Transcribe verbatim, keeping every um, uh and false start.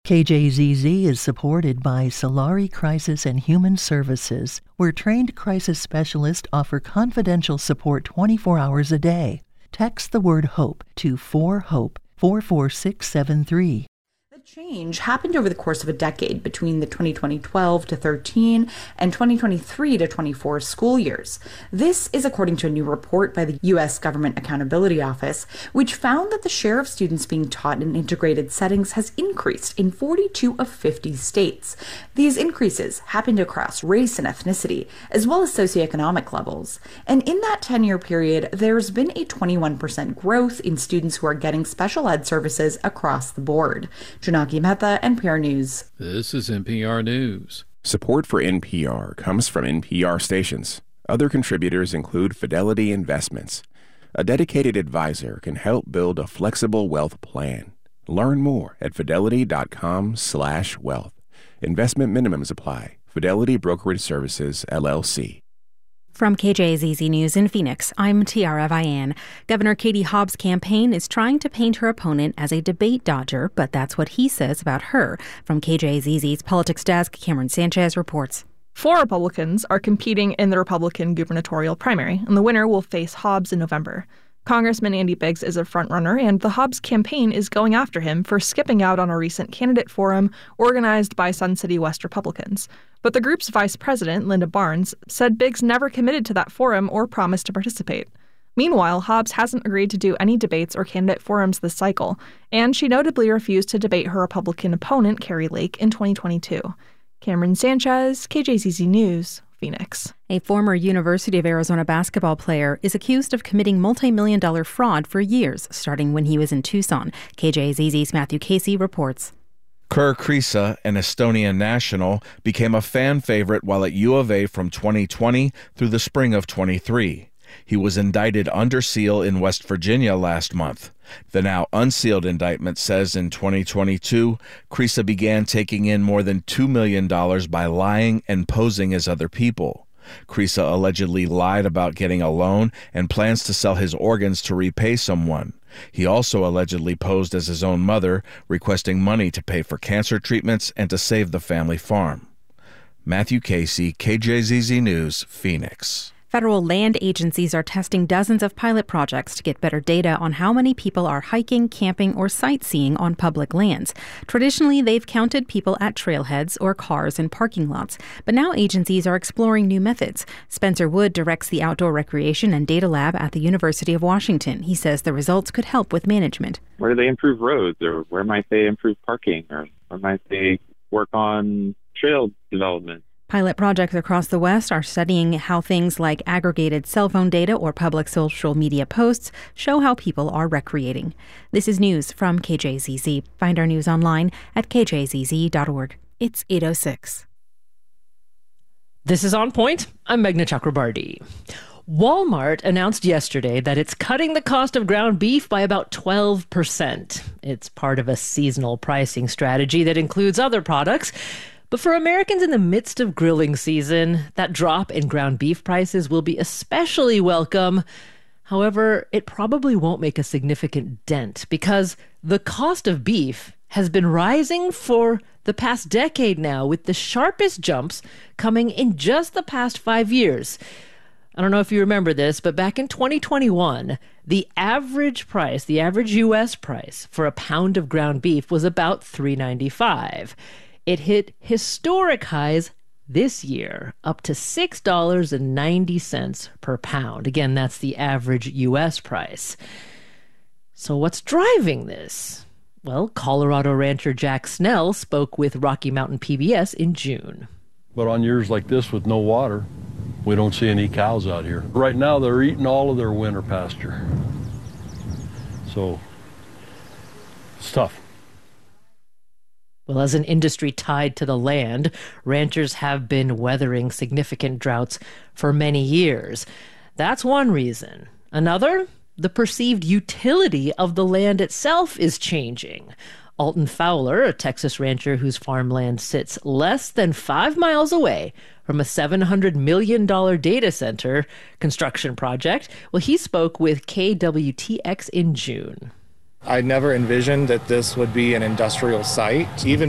K J Z Z is supported by Solari Crisis and Human Services, where trained crisis specialists offer confidential support twenty-four hours a day. Text the word HOPE to four HOPE four four six seven three. Change happened over the course of a decade between the twenty twelve to thirteen and twenty twenty-three to twenty-four school years. This is according to a new report by the U S Government Accountability Office, which found that the share of students being taught in integrated settings has increased in forty-two of fifty states. These increases happened across race and ethnicity, as well as socioeconomic levels. And in that ten-year period, there's been a twenty-one percent growth in students who are getting special ed services across the board. Janaki Mehta, N P R News. This is N P R News. Support for N P R comes from N P R stations. Other contributors include Fidelity Investments. A dedicated advisor can help build a flexible wealth plan. Learn more at fidelity.com slash wealth. Investment minimums apply. Fidelity Brokerage Services, L L C. From K J Z Z News in Phoenix, I'm Tiara Vian. Governor Katie Hobbs' campaign is trying to paint her opponent as a debate dodger, but that's what he says about her. From K J Z Z's politics desk, Cameron Sanchez reports. Four Republicans are competing in the Republican gubernatorial primary, and the winner will face Hobbs in November. Congressman Andy Biggs is a frontrunner, and the Hobbs campaign is going after him for skipping out on a recent candidate forum organized by Sun City West Republicans. But the group's vice president, Linda Barnes, said Biggs never committed to that forum or promised to participate. Meanwhile, Hobbs hasn't agreed to do any debates or candidate forums this cycle, and she notably refused to debate her Republican opponent, Kari Lake, in twenty twenty-two. Cameron Sanchez, K J Z Z News, Phoenix. A former University of Arizona basketball player is accused of committing multi-million dollar fraud for years, starting when he was in Tucson. K J Z Z's Matthew Casey reports. Kerr Kriisa, an Estonian national, became a fan favorite while at U of A from twenty twenty through the spring of twenty-three. He was indicted under seal in West Virginia last month. The now unsealed indictment says in twenty twenty-two, Kriisa began taking in more than two million dollars by lying and posing as other people. Kriisa allegedly lied about getting a loan and plans to sell his organs to repay someone. He also allegedly posed as his own mother, requesting money to pay for cancer treatments and to save the family farm. Matthew Casey, K J Z Z News, Phoenix. Federal land agencies are testing dozens of pilot projects to get better data on how many people are hiking, camping, or sightseeing on public lands. Traditionally, they've counted people at trailheads or cars in parking lots, but now agencies are exploring new methods. Spencer Wood directs the Outdoor Recreation and Data Lab at the University of Washington. He says the results could help with management. Where do they improve roads, or where might they improve parking, or where might they work on trail development? Pilot projects across the West are studying how things like aggregated cell phone data or public social media posts show how people are recreating. This is news from K J Z Z. Find our news online at k j z z dot org. It's eight oh six. This is On Point. I'm Meghna Chakrabarti. Walmart announced yesterday that it's cutting the cost of ground beef by about twelve percent. It's part of a seasonal pricing strategy that includes other products. But for Americans in the midst of grilling season, that drop in ground beef prices will be especially welcome. However, it probably won't make a significant dent because the cost of beef has been rising for the past decade now, with the sharpest jumps coming in just the past five years. I don't know if you remember this, but back in twenty twenty-one, the average price, the average U S price for a pound of ground beef was about three dollars and ninety-five cents. It hit historic highs this year, up to six dollars and ninety cents per pound. Again, that's the average U S price. So what's driving this? Well, Colorado rancher Jack Snell spoke with Rocky Mountain P B S in June. But on years like this with no water, we don't see any cows out here. Right now, they're eating all of their winter pasture. So it's tough. Well, as an industry tied to the land, ranchers have been weathering significant droughts for many years. That's one reason. Another, the perceived utility of the land itself is changing. Alton Fowler, a Texas rancher whose farmland sits less than five miles away from a seven hundred million dollars data center construction project, well, he spoke with K W T X in June. I never envisioned that this would be an industrial site. Even